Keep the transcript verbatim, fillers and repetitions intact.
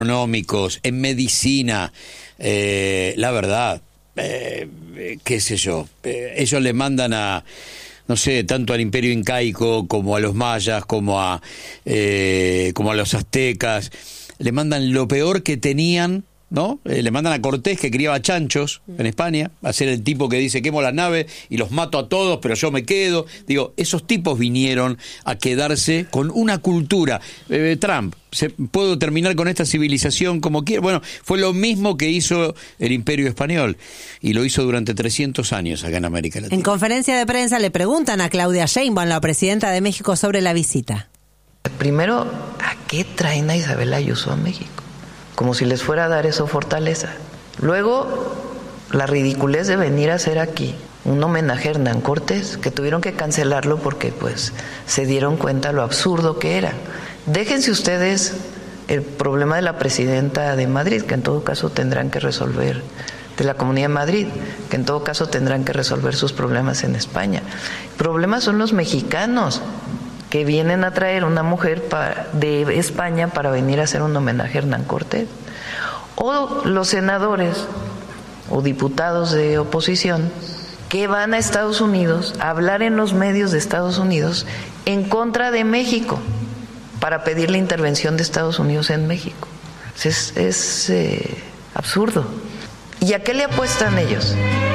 económicos, en medicina, eh, la verdad, eh, qué sé yo, eh, ellos le mandan a, no sé, tanto al Imperio Incaico como a los mayas, como a, eh, como a los aztecas, le mandan lo peor que tenían, ¿no? Eh, le mandan a Cortés, que criaba chanchos en España, a ser el tipo que dice quemo las naves y los mato a todos, pero yo me quedo. Digo, esos tipos vinieron a quedarse con una cultura. Eh, Trump, se, puedo terminar con esta civilización como quiera. Bueno, fue lo mismo que hizo el Imperio Español, y lo hizo durante trescientos años acá en América Latina. En conferencia de prensa le preguntan a Claudia Sheinbaum, la presidenta de México, sobre la visita. Primero, ¿a qué traen a Isabel Ayuso a México? Como si les fuera a dar eso fortaleza. Luego, la ridiculez de venir a hacer aquí un homenaje a Hernán Cortés, que tuvieron que cancelarlo porque pues se dieron cuenta lo absurdo que era. Déjense ustedes el problema de la presidenta de Madrid, que en todo caso tendrán que resolver, de la Comunidad de Madrid, que en todo caso tendrán que resolver sus problemas en España. El problema son los mexicanos, que vienen a traer una mujer para, de España para venir a hacer un homenaje a Hernán Cortés. O los senadores o diputados de oposición que van a Estados Unidos a hablar en los medios de Estados Unidos en contra de México para pedir la intervención de Estados Unidos en México. Es, es eh, absurdo. ¿Y a qué le apuestan ellos?